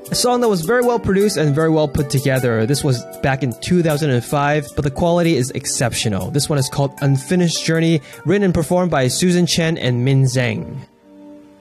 A song that was very well produced and very well put together. This was back in 2005, but the quality is exceptional. This one is called Unfinished Journey, written and performed by Susan Chen and Min Zhang.